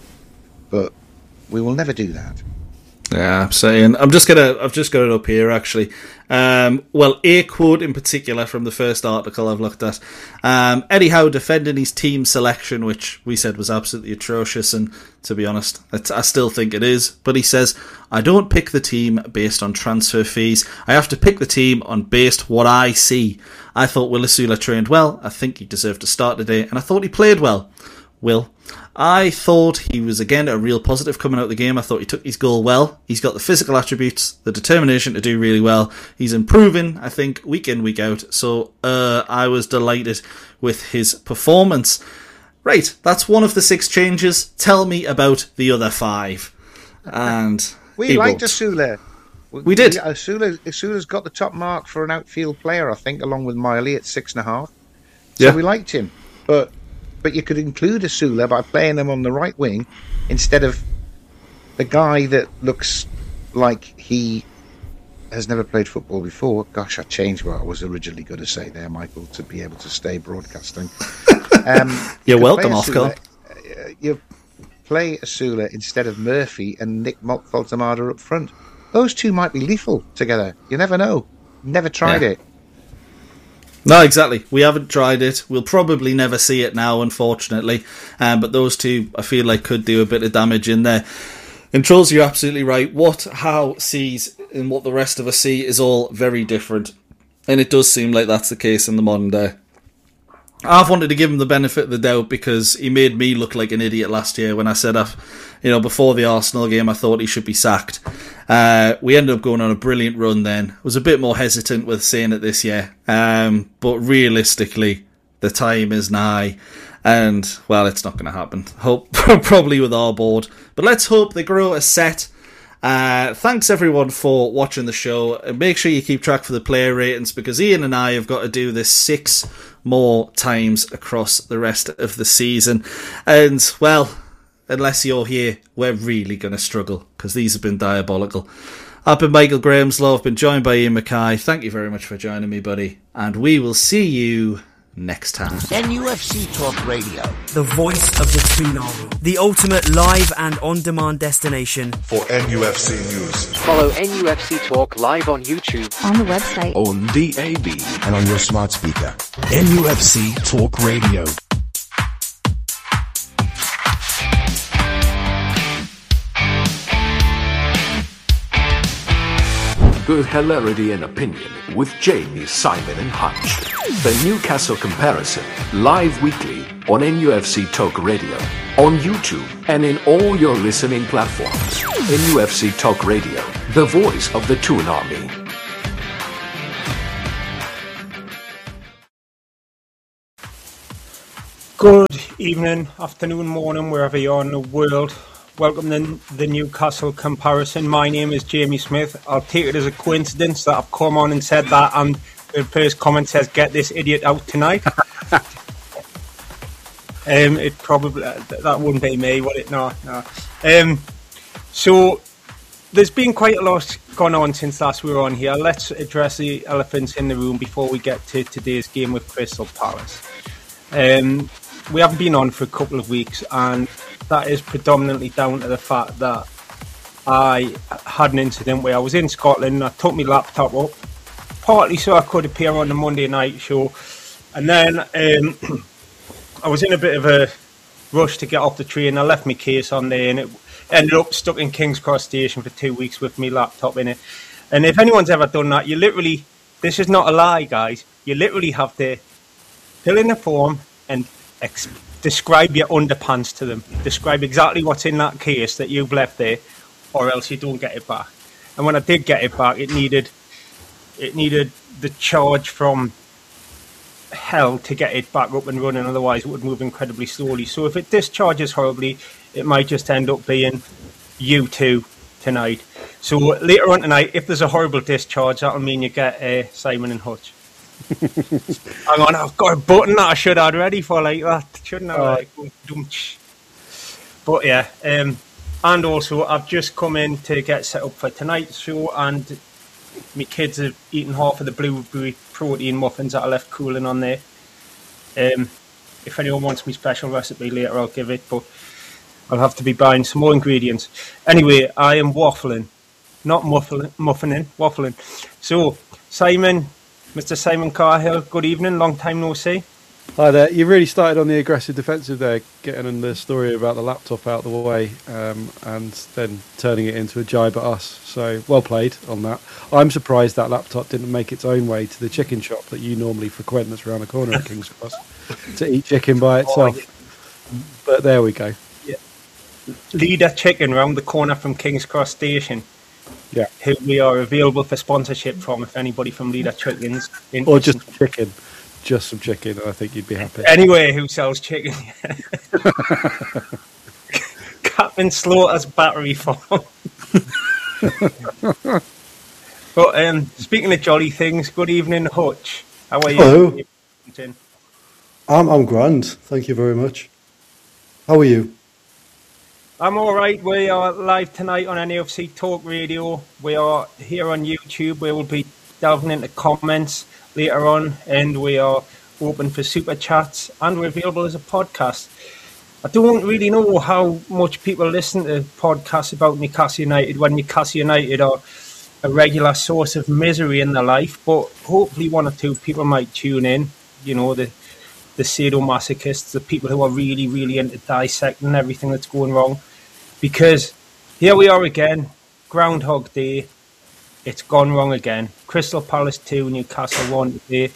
But we will never do that. Yeah, I'm saying. I'm just gonna. I've just got it up here actually. Um, well, a quote in particular from the first article I've looked at. Um, Eddie Howe defending his team selection, which we said was absolutely atrocious, and to be honest, I still think it is. But he says, "I don't pick the team based on transfer fees. I have to pick the team on based what I see. I thought Will Asula trained well. I think he deserved to start today, and I thought he played well. Will." I thought he was, again, a real positive coming out of the game. I thought he took his goal well. He's got the physical attributes, the determination to do really well. He's improving, I think, week in, week out. So uh, I was delighted with his performance. Right, that's one of the six changes. Tell me about the other five. And we liked Asula. We, we did. Asula, Asula's got the top mark for an outfield player, I think, along with Miley at six and a half. So yeah. We liked him. But... But you could include Asula by playing him on the right wing instead of the guy that looks like he has never played football before. Gosh, I changed what I was originally going to say there, Michael, to be able to stay broadcasting. Um, You're you welcome, Oscar. You play Asula instead of Murphy and Nick Faltamada up front. Those two might be lethal together. You never know. Never tried yeah. it. No, exactly. We haven't tried it. We'll probably never see it now, unfortunately. Um, but those two, I feel like, could do a bit of damage in there. And Trolls, you're absolutely right. What Howe sees and what the rest of us see is all very different. And it does seem like that's the case in the modern day. I've wanted to give him the benefit of the doubt because he made me look like an idiot last year when I said, I've, you know, before the Arsenal game, I thought he should be sacked. Uh, we ended up going on a brilliant run then. I was a bit more hesitant with saying it this year. Um, but realistically, the time is nigh. And, well, it's not going to happen. Hope probably with our board. But let's hope they grow a set. Uh, thanks everyone for watching the show. And make sure you keep track for the player ratings because Ian and I have got to do this six more times across the rest of the season. And, well, unless you're here, we're really going to struggle because these have been diabolical. I've been Michael Grahamslaw. I've been joined by Ian Mackay. Thank you very much for joining me, buddy. And we will see you next time. N U F C Talk Radio. The voice of the Toonami. The ultimate live and on-demand destination for N U F C news. Follow N U F C Talk live on YouTube, on the website, on D A B, and on your smart speaker. N U F C Talk Radio. good hilarity and opinion with Jamie, Simon and Hutch. The Newcastle Comparison, live weekly on N U F C Talk Radio, on YouTube and in all your listening platforms. N U F C Talk Radio, the voice of the Toon Army. Good evening, afternoon, morning, wherever you are in the world. Welcome to the Newcastle Comparison. My name is Jamie Smith. I'll take it as a coincidence that I've come on and said that, and the first comment says, "Get this idiot out tonight." um, it probably that wouldn't be me, would it? No, no. Um, so there's been quite a lot gone on since last we were on here. Let's address the elephants in the room before we get to today's game with Crystal Palace. Um, we haven't been on for a couple of weeks, and that is predominantly down to the fact that I had an incident where I was in Scotland. I took my laptop up, partly so I could appear on the Monday night show, and then um, I was in a bit of a rush to get off the train. I left my case on there, and it ended up stuck in King's Cross Station for two weeks with my laptop in it. And if anyone's ever done that, you literally, this is not a lie, guys, you literally have to fill in a form and ex- describe your underpants to them. Describe exactly what's in that case that you've left there, or else you don't get it back. And when I did get it back, it needed it needed the charge from hell to get it back up and running. Otherwise, it would move incredibly slowly. So if it discharges horribly, it might just end up being you two tonight. So later on tonight, if there's a horrible discharge, that'll mean you get uh, Simon and Hutch. Hang on, I've got a button that I should have ready for like that, shouldn't I? Like, but yeah, um, and also I've just come in to get set up for tonight's show, and my kids have eaten half of the blueberry protein muffins that I left cooling on there. Um, if anyone wants my special recipe later, I'll give it, but I'll have to be buying some more ingredients. Anyway, I am waffling, not muffling, muffining, waffling. So, Simon. Mister Simon Carhill, good evening, long time no see. Hi there. You really started on the aggressive defensive there, getting the story about the laptop out of the way, um, and then turning it into a jibe at us. So, well played on that. I'm surprised that laptop didn't make its own way to the chicken shop that you normally frequent that's around the corner at King's Cross to eat chicken by itself. Oh, yeah. But there we go. Yeah. Leader Chicken round the corner from King's Cross Station. Yeah, who we are available for sponsorship from if anybody from Leader Chicken's interested. Or just chicken, just some chicken, I think you'd be happy. Anyway, who sells chicken? Captain Slaughter's battery farm. But um, speaking of jolly things, good evening, Hutch. How are you? Hello. I'm I'm grand, thank you very much. How are you? I'm all right. We are live tonight on N U F C Talk Radio. We are here on YouTube. We will be delving into comments later on, and we are open for super chats, and we're available as a podcast. I don't really know how much people listen to podcasts about Newcastle United when Newcastle United are a regular source of misery in their life, but hopefully one or two people might tune in. You know, the the sadomasochists, the people who are really, really into dissecting everything that's going wrong. Because here we are again, Groundhog Day. It's gone wrong again. Crystal Palace two, Newcastle one today.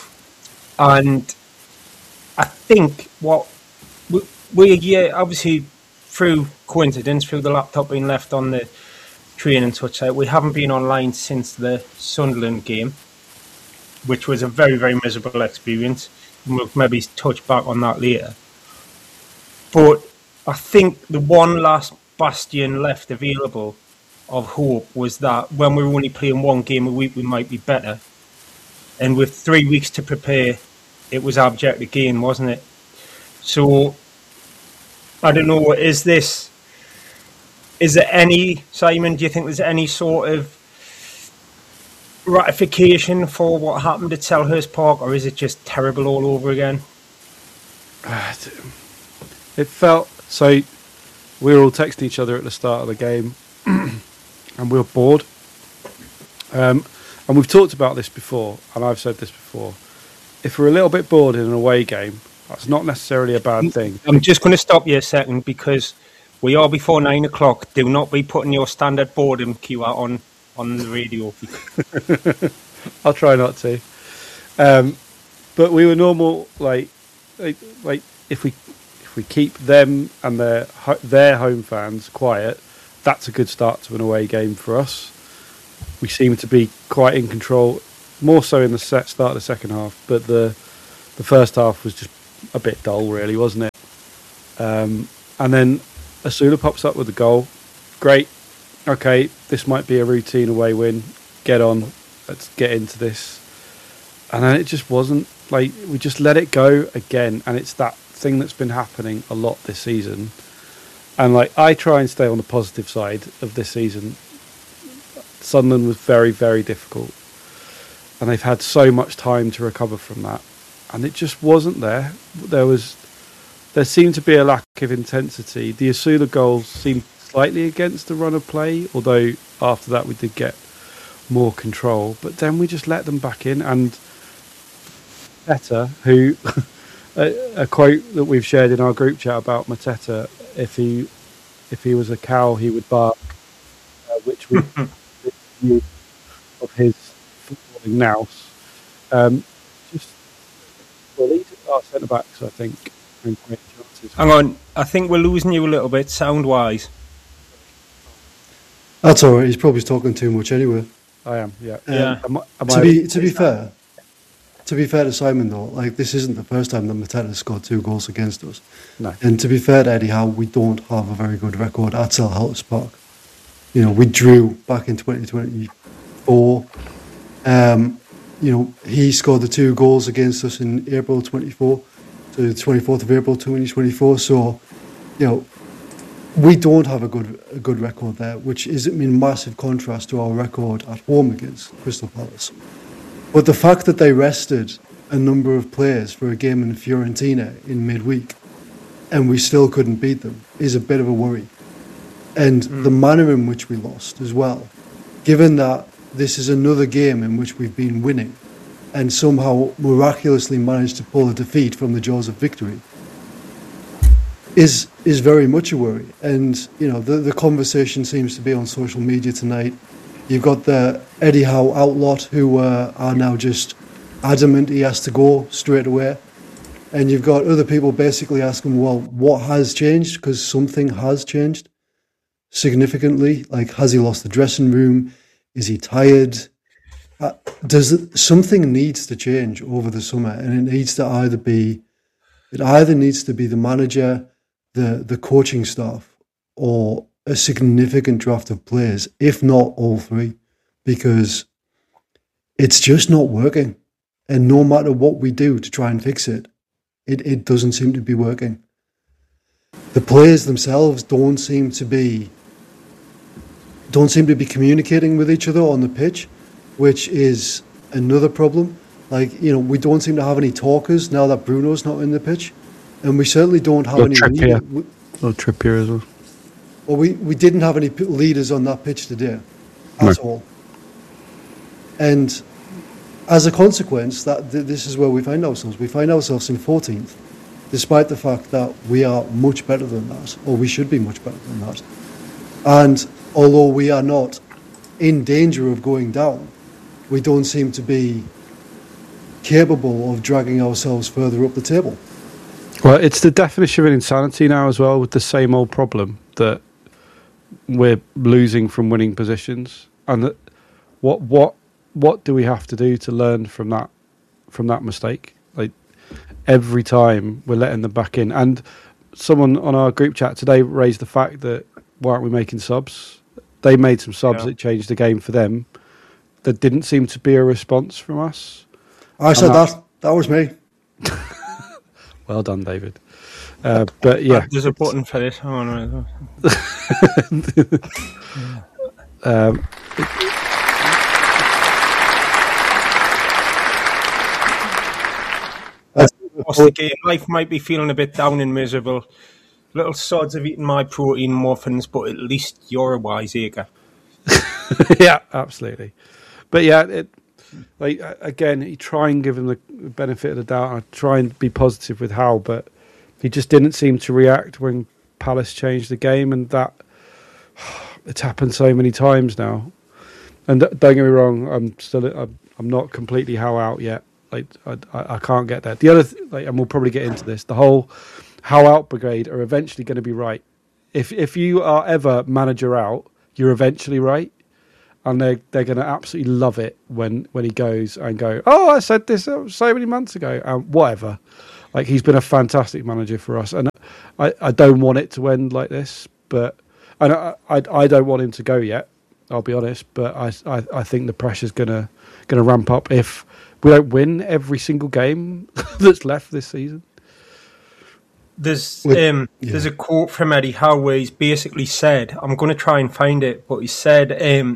And I think what we, we yeah, obviously through coincidence, through the laptop being left on the train and such, we haven't been online since the Sunderland game, which was a very, very miserable experience. We'll maybe touch back on that later. But I think the one last bastion left available of hope was that when we were only playing one game a week, we might be better. And with three weeks to prepare, it was abject again, wasn't it? So, I don't know, is this... Is there any, Simon, do you think there's any sort of ratification for what happened at Selhurst Park, or is it just terrible all over again? Uh, it felt so. We were all texting each other at the start of the game, and we were bored. Um, and we've talked about this before, and I've said this before. If we're a little bit bored in an away game, that's not necessarily a bad thing. I'm just going to stop you a second because we are before nine o'clock. Do not be putting your standard boredom cue out on on the radio. I'll try not to. Um, but we were normal, like, like, like if we if we keep them and their ho- their home fans quiet, that's a good start to an away game for us. We seem to be quite in control, more so in the set start of the second half. But the the first half was just a bit dull, really, wasn't it? Um, and then Asula pops up with a goal. Great. Okay, this might be a routine away win. Get on. Let's get into this. And then it just wasn't. Like, we just let it go again. And it's that thing that's been happening a lot this season. And, like, I try and stay on the positive side of this season. Sunderland was very, very difficult. And they've had so much time to recover from that. And it just wasn't there. There was... There seemed to be a lack of intensity. The Asula goals seemed slightly against the run of play, although after that we did get more control. But then we just let them back in. And Mateta, who a, a quote that we've shared in our group chat about Mateta, if he if he was a cow, he would bark, uh, which was of his footballing nous. Um, just bullied our centre backs, I think. Hang on, I think we're losing you a little bit sound wise. That's all right. He's probably talking too much anyway. I am, yeah. Um, Yeah. Am, am to I, be to be fair, to be fair to Simon though, like this isn't the first time that Mateta scored two goals against us. No. And to be fair to Eddie Howe, we don't have a very good record at Selhurst Park. You know, we drew back in twenty twenty-four. Um, you know, he scored the two goals against us in April twenty-four. To the twenty-fourth of April twenty twenty-four. So, you know, we don't have a good a good record there, which is in massive contrast to our record at home against Crystal Palace. But the fact that they rested a number of players for a game in Fiorentina in midweek and we still couldn't beat them is a bit of a worry. And mm. the manner in which we lost as well, given that this is another game in which we've been winning and somehow miraculously managed to pull a defeat from the jaws of victory, is is very much a worry. And, you know, the, the conversation seems to be on social media tonight. You've got the Eddie Howe outlot who uh, are now just adamant he has to go straight away. And you've got other people basically asking, well, what has changed? Because something has changed significantly. Like, has he lost the dressing room? Is he tired? Uh, does it, something needs to change over the summer, and it needs to either be it either needs to be the manager, the the coaching staff, or a significant draft of players, if not all three, because it's just not working. And no matter what we do to try and fix it, it, it doesn't seem to be working. The players themselves don't seem to be don't seem to be communicating with each other on the pitch, which is another problem. Like, you know, we don't seem to have any talkers now that Bruno's not in the pitch. And we certainly don't have Or any... Trippier. Lead- Or Trippier as well. well, we, we didn't have any p- leaders on that pitch today at No. all. And as a consequence, that th- this is where we find ourselves. We find ourselves in fourteenth, despite the fact that we are much better than that, or we should be much better than that. And although we are not in danger of going down, we don't seem to be capable of dragging ourselves further up the table. Well, it's the definition of insanity now as well, with the same old problem that we're losing from winning positions. And that what what what do we have to do to learn from that from that mistake? Like, every time we're letting them back in. And someone on our group chat today raised the fact that why aren't we making subs? They made some subs Yeah. that changed the game for them. There didn't seem to be a response from us. I said that's- that. That was me. Well done, David. Uh, but yeah, There's a button for this. Hang on. um, What's the game? Life might be feeling a bit down and miserable. Little sods have eaten my protein muffins, but at least you're a wiseacre. yeah, absolutely. But yeah, it, like uh, again, you try and give him the benefit of the doubt. I try and be positive with Hal, but he just didn't seem to react when Palace changed the game, and that it's happened so many times now. And don't get me wrong, I'm still I'm, I'm not completely how out yet. Like I, I, I can't get there. The other, th- like, and we'll probably get into this. The whole how out brigade are eventually going to be right. If if you are ever manager out, you're eventually right, and they they're going to absolutely love it when when he goes and go. Oh, I said this so many months ago. Um, whatever. Like he's been a fantastic manager for us, and I, I don't want it to end like this. But and I, I I don't want him to go yet. I'll be honest, but I, I, I think the pressure's gonna gonna ramp up if we don't win every single game that's left this season. There's um, yeah. there's a quote from Eddie Howe where he's basically said, I'm going to try and find it, but he said um,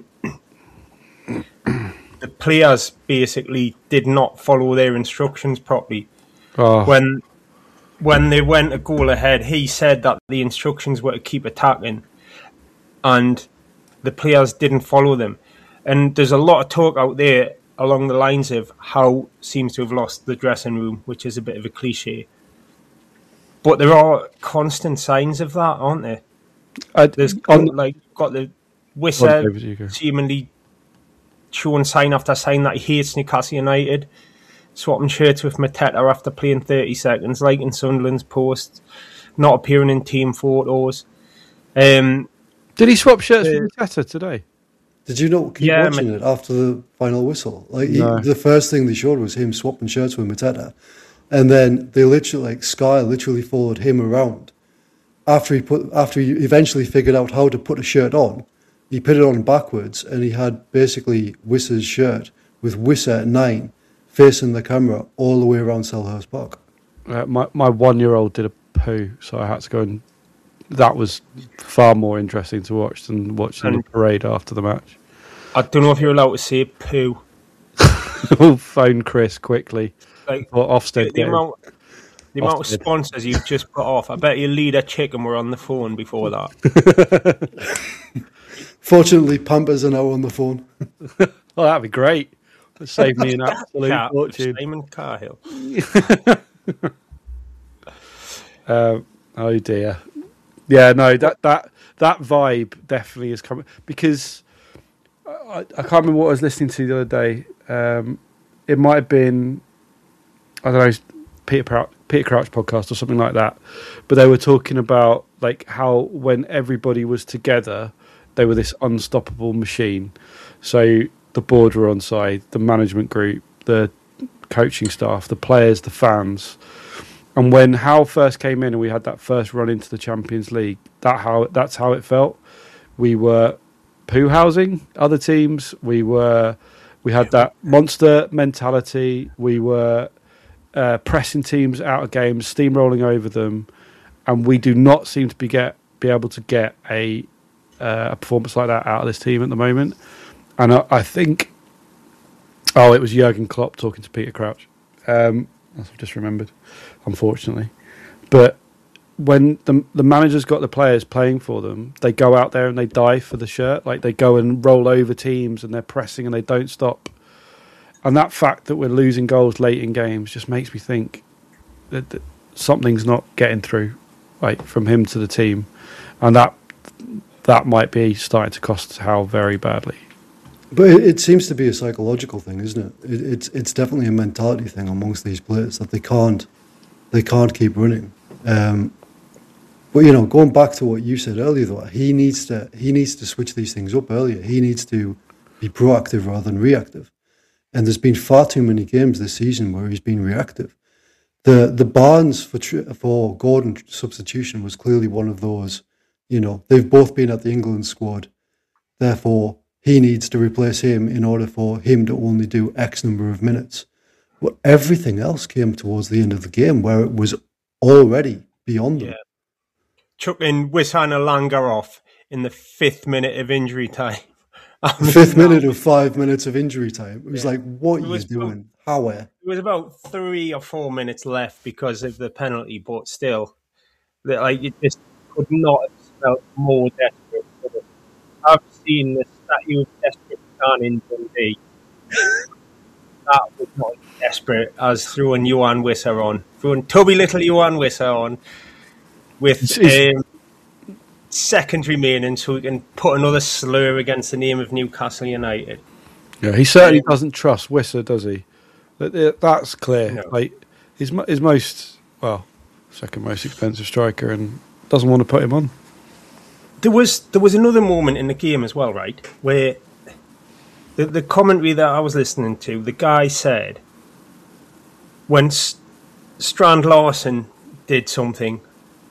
the players basically did not follow their instructions properly. Oh. When when they went a goal ahead, he said that the instructions were to keep attacking, and the players didn't follow them. And there's a lot of talk out there along the lines of Howe seems to have lost the dressing room, which is a bit of a cliche. But there are constant signs of that, aren't there? I, There's on, like got the Wissa on, seemingly showing sign after sign that he hates Newcastle United, swapping shirts with Mateta after playing thirty seconds, like in Sunderland's post, not appearing in team photos. Um, Did he swap shirts uh, with Mateta today? Did you not keep yeah, watching Ma- it after the final whistle? Like no. he, the first thing they showed was him swapping shirts with Mateta, and then they literally, like Sky, literally followed him around after he put after he eventually figured out how to put a shirt on. He put it on backwards, and he had basically Wissa's shirt with Wissa at nine facing the camera all the way around Selhurst Park. Uh, my my one year old did a poo, so I had to go and. That was far more interesting to watch than watching and the parade after the match. I don't know if you're allowed to say poo. We'll phone Chris quickly. Like, or Ofsted. The, the amount, the amount of sponsors you've just put off. I bet your leader chicken were on the phone before that. Fortunately, Pampers are now on the phone. Oh, that'd be great. It'd save me an absolute Car- fortune. Simon Carhill. um, oh dear. Yeah, no, that, that that vibe definitely is coming because I, I can't remember what I was listening to the other day. Um, it might have been I don't know Peter Crouch, Peter Crouch podcast or something like that, but they were talking about like how when everybody was together, they were this unstoppable machine. So the board were on side, the management group, the coaching staff, the players, the fans. And when Howe first came in and we had that first run into the Champions League, that how that's how it felt. We were poo housing other teams. We were we had that monster mentality. We were uh, pressing teams out of games, steamrolling over them, and we do not seem to be get be able to get a uh, a performance like that out of this team at the moment. And I, I think, oh, it was Jurgen Klopp talking to Peter Crouch. Um, I've just remembered, unfortunately. But when the the manager's got the players playing for them, they go out there and they die for the shirt. Like they go and roll over teams and they're pressing and they don't stop. And that fact that we're losing goals late in games just makes me think that, that something's not getting through, like from him to the team, and that that might be starting to cost Howe very badly. But it, it seems to be a psychological thing, isn't it? it? It's it's definitely a mentality thing amongst these players that they can't they can't keep running. Um, but you know, going back to what you said earlier, though, he needs to he needs to switch these things up earlier. He needs to be proactive rather than reactive. And there's been far too many games this season where he's been reactive. The the Barnes for for Gordon substitution was clearly one of those. You know, they've both been at the England squad, therefore he needs to replace him in order for him to only do X number of minutes. But everything else came towards the end of the game where it was already beyond them. Yeah. Chucking Wissam Elanga off in the fifth minute of injury time. I mean, fifth minute of five minutes of injury time. It was yeah. like, what are you doing? How? It was about three or four minutes left because of the penalty, but still, like it just could not have felt more desperate. I've seen the statue of desperate man in Dundee. That was not as desperate as throwing Johan Wissa on, throwing tubby little Johan Wissa on with um, seconds remaining so he can put another slur against the name of Newcastle United. Yeah, he certainly doesn't trust Wissa, does he? That, that's clear. No. Like his mo- his most well, second most expensive striker, and doesn't want to put him on. There was there was another moment in the game as well, right, where the the commentary that I was listening to, the guy said when S- Strand Larsen did something